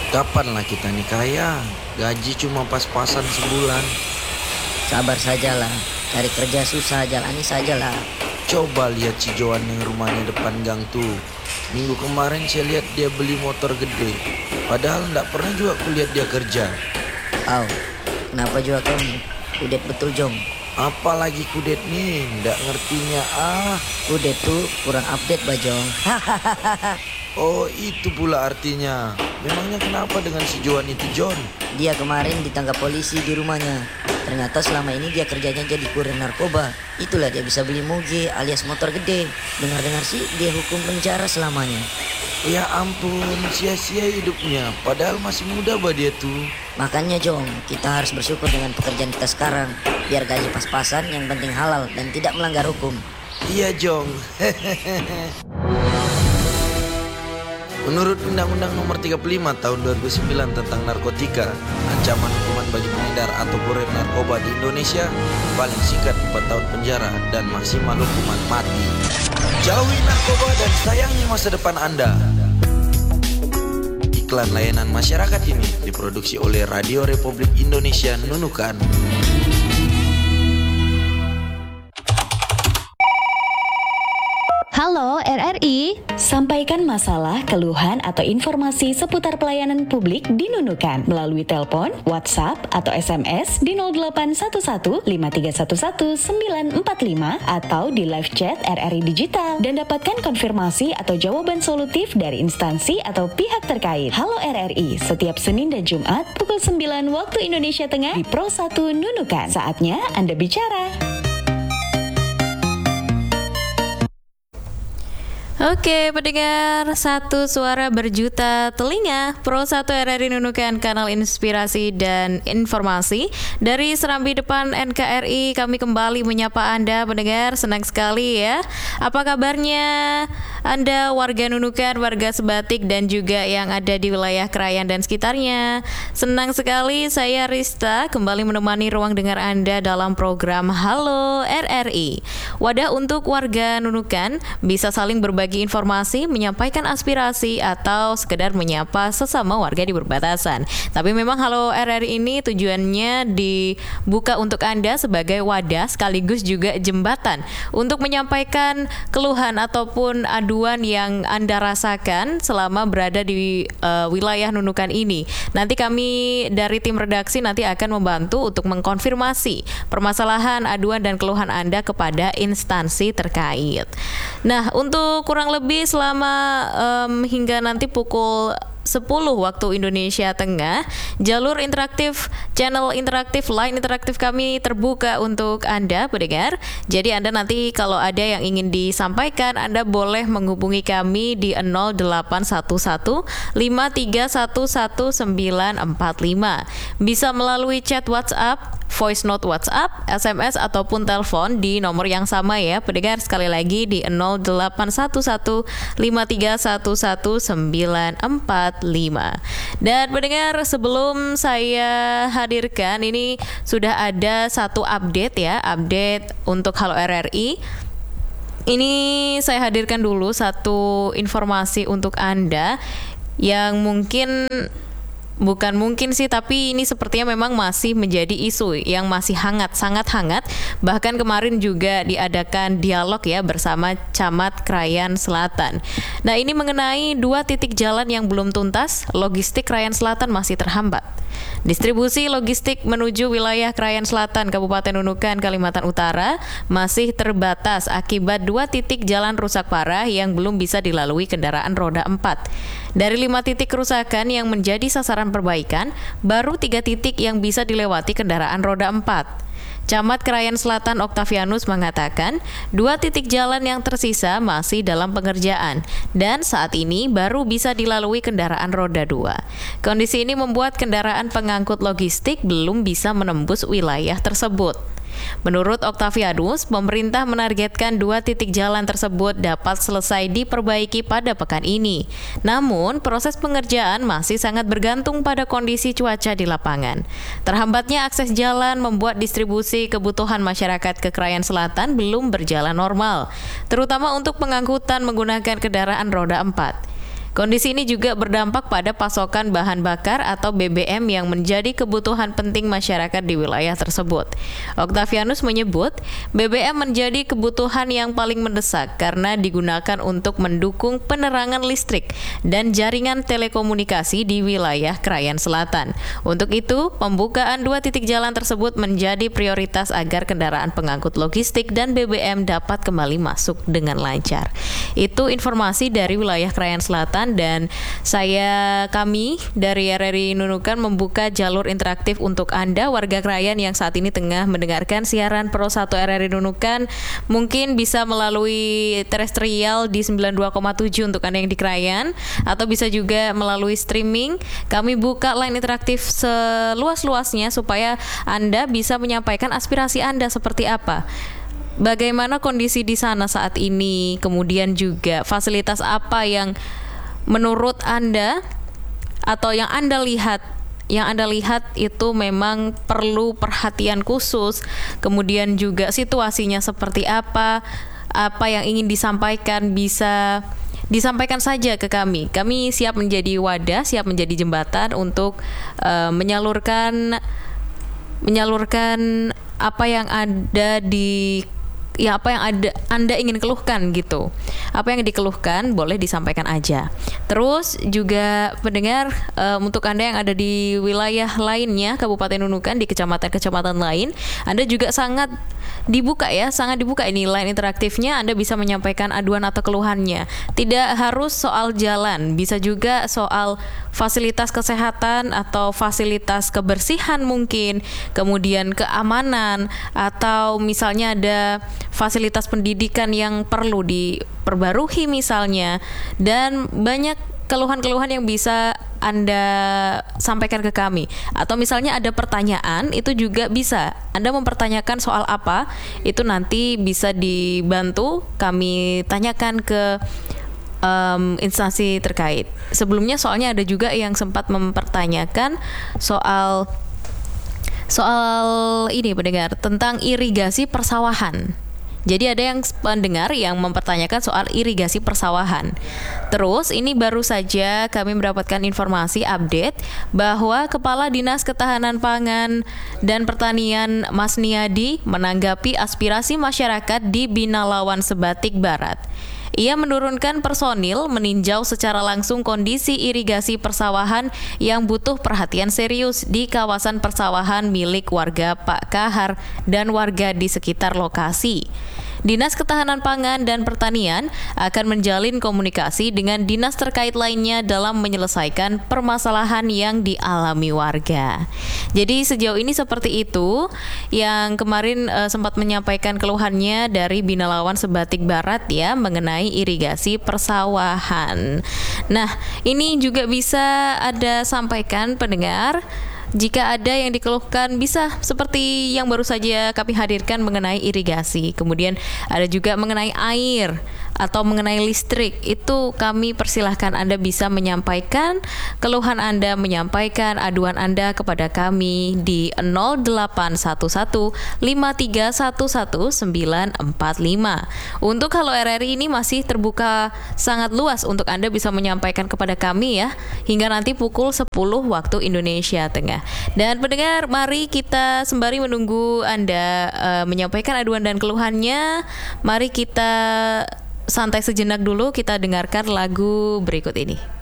Kapanlah kita nikah ya? Gaji cuma pas-pasan sebulan. Sabar sajalah, cari kerja susah, jalani sajalah. Coba lihat si Joan yang rumahnya depan gang tuh. Minggu kemarin saya lihat dia beli motor gede. Padahal nggak pernah juga kulihat dia kerja. Kenapa juga kamu? Kudet betul Jong. Apalagi kudet nih, nggak ngertinya Kudet tuh kurang update Bajong. Oh itu pula artinya. Memangnya kenapa dengan si Joan itu John? Dia kemarin ditangkap polisi di rumahnya. Ternyata selama ini dia kerjanya jadi kurir narkoba. Itulah dia bisa beli moge alias motor gede. Dengar-dengar sih dia hukum penjara selamanya. Ya ampun, sia-sia hidupnya. Padahal masih muda bah dia tuh. Makanya Jong, kita harus bersyukur dengan pekerjaan kita sekarang. Biar gaji pas-pasan, yang penting halal dan tidak melanggar hukum. Iya Jong. Menurut Undang-Undang Nomor 35 Tahun 2009 tentang narkotika, ancaman hukuman bagi pengedar atau kurir narkoba di Indonesia paling singkat 4 tahun penjara dan maksimal hukuman mati. Jauhi narkoba dan sayangi masa depan Anda. Iklan layanan masyarakat ini diproduksi oleh Radio Republik Indonesia Nunukan. Halo RRI, sampaikan masalah, keluhan, atau informasi seputar pelayanan publik di Nunukan melalui telepon, WhatsApp, atau SMS di 0811 5311 945 atau di live chat RRI Digital dan dapatkan konfirmasi atau jawaban solutif dari instansi atau pihak terkait. Halo RRI, setiap Senin dan Jumat pukul 9 waktu Indonesia Tengah di Pro 1 Nunukan. Saatnya Anda bicara. Oke, pendengar satu suara berjuta telinga, Pro 1 RRI Nunukan, kanal inspirasi dan informasi. Dari serambi depan NKRI kami kembali menyapa Anda pendengar, senang sekali ya. Apa kabarnya Anda warga Nunukan, warga Sebatik dan juga yang ada di wilayah Krayan dan sekitarnya? Senang sekali saya Rista kembali menemani ruang dengar Anda dalam program Halo RRI. Wadah untuk warga Nunukan bisa saling berbagi informasi, menyampaikan aspirasi, atau sekedar menyapa sesama warga di perbatasan. Tapi memang Halo RRI ini tujuannya dibuka untuk Anda sebagai wadah sekaligus juga jembatan untuk menyampaikan keluhan ataupun aduan yang Anda rasakan selama berada di wilayah Nunukan ini. Nanti kami dari tim redaksi nanti akan membantu untuk mengkonfirmasi permasalahan, aduan, dan keluhan Anda kepada instansi terkait. Nah, untuk kurang lebih selama hingga nanti pukul 10 waktu Indonesia Tengah, jalur interaktif, channel interaktif, line interaktif kami terbuka untuk Anda pendengar. Jadi Anda nanti kalau ada yang ingin disampaikan, Anda boleh menghubungi kami di 0811 5311 945. Bisa melalui chat WhatsApp, voice note WhatsApp, SMS, ataupun telepon di nomor yang sama ya pendengar, sekali lagi di 0811 5311 945. Dan pendengar, sebelum saya hadirkan ini sudah ada satu update ya, update untuk Halo RRI. Ini saya hadirkan dulu satu informasi untuk Anda yang bukan mungkin sih, tapi ini sepertinya memang masih menjadi isu yang masih hangat, sangat hangat. Bahkan kemarin juga diadakan dialog ya bersama Camat Krayan Selatan. Nah, ini mengenai 2 titik jalan yang belum tuntas, logistik Krayan Selatan masih terhambat. Distribusi logistik menuju wilayah Krayan Selatan, Kabupaten Nunukan, Kalimantan Utara masih terbatas akibat 2 titik jalan rusak parah yang belum bisa dilalui kendaraan roda 4. Dari 5 titik kerusakan yang menjadi sasaran perbaikan, baru 3 titik yang bisa dilewati kendaraan roda 4. Camat Krayan Selatan Oktavianus mengatakan 2 titik jalan yang tersisa masih dalam pengerjaan dan saat ini baru bisa dilalui kendaraan roda 2. Kondisi ini membuat kendaraan pengangkut logistik belum bisa menembus wilayah tersebut. Menurut Oktavianus, pemerintah menargetkan 2 titik jalan tersebut dapat selesai diperbaiki pada pekan ini. Namun, proses pengerjaan masih sangat bergantung pada kondisi cuaca di lapangan. Terhambatnya akses jalan membuat distribusi kebutuhan masyarakat ke Krayan Selatan belum berjalan normal, terutama untuk pengangkutan menggunakan kendaraan roda 4. Kondisi ini juga berdampak pada pasokan bahan bakar atau BBM yang menjadi kebutuhan penting masyarakat di wilayah tersebut. Octavianus menyebut, BBM menjadi kebutuhan yang paling mendesak karena digunakan untuk mendukung penerangan listrik dan jaringan telekomunikasi di wilayah Krayan Selatan. Untuk itu, pembukaan 2 titik jalan tersebut menjadi prioritas agar kendaraan pengangkut logistik dan BBM dapat kembali masuk dengan lancar. Itu informasi dari wilayah Krayan Selatan, dan kami dari RRI Nunukan membuka jalur interaktif untuk Anda warga Krayan yang saat ini tengah mendengarkan siaran Pro 1 RRI Nunukan. Mungkin bisa melalui terestrial di 92,7 untuk Anda yang di Krayan, atau bisa juga melalui streaming. Kami buka line interaktif seluas-luasnya supaya Anda bisa menyampaikan aspirasi Anda seperti apa. Bagaimana kondisi di sana saat ini, kemudian juga fasilitas apa yang menurut Anda atau yang Anda lihat itu memang perlu perhatian khusus, kemudian juga situasinya seperti apa yang ingin disampaikan bisa disampaikan saja ke kami. Kami siap menjadi wadah, siap menjadi jembatan untuk menyalurkan apa yang ada apa yang Anda ingin keluhkan gitu. Apa yang dikeluhkan boleh disampaikan aja. Terus juga pendengar, untuk Anda yang ada di wilayah lainnya Kabupaten Nunukan, di kecamatan-kecamatan lain, Anda juga sangat dibuka ini line interaktifnya. Anda bisa menyampaikan aduan atau keluhannya. Tidak harus soal jalan, bisa juga soal fasilitas kesehatan atau fasilitas kebersihan mungkin, kemudian keamanan, atau misalnya ada fasilitas pendidikan yang perlu diperbarui misalnya, dan banyak keluhan-keluhan yang bisa Anda sampaikan ke kami. Atau misalnya ada pertanyaan, itu juga bisa Anda mempertanyakan soal apa, itu nanti bisa dibantu kami tanyakan ke instansi terkait. Sebelumnya soalnya ada juga yang sempat mempertanyakan soal ini pendengar, tentang irigasi persawahan. Jadi ada yang pendengar yang mempertanyakan soal irigasi persawahan. Terus ini baru saja kami mendapatkan informasi update bahwa Kepala Dinas Ketahanan Pangan dan Pertanian Mas Niadi menanggapi aspirasi masyarakat di Binalawan Sebatik Barat. Ia menurunkan personil meninjau secara langsung kondisi irigasi persawahan yang butuh perhatian serius di kawasan persawahan milik warga Pak Kahar dan warga di sekitar lokasi. Dinas Ketahanan Pangan dan Pertanian akan menjalin komunikasi dengan dinas terkait lainnya dalam menyelesaikan permasalahan yang dialami warga. Jadi sejauh ini seperti itu yang kemarin sempat menyampaikan keluhannya dari Binalawan Sebatik Barat ya mengenai irigasi persawahan. Nah, ini juga bisa Anda sampaikan pendengar. Jika ada yang dikeluhkan bisa seperti yang baru saja kami hadirkan mengenai irigasi. Kemudian ada juga mengenai air atau mengenai listrik. Itu kami persilahkan Anda bisa menyampaikan keluhan Anda, menyampaikan aduan Anda kepada kami di 0811-5311945. Untuk Halo RRI ini masih terbuka sangat luas untuk Anda bisa menyampaikan kepada kami ya, hingga nanti pukul 10 waktu Indonesia Tengah. Dan pendengar, mari kita sembari menunggu Anda menyampaikan aduan dan keluhannya, mari kita santai sejenak dulu, kita dengarkan lagu berikut ini.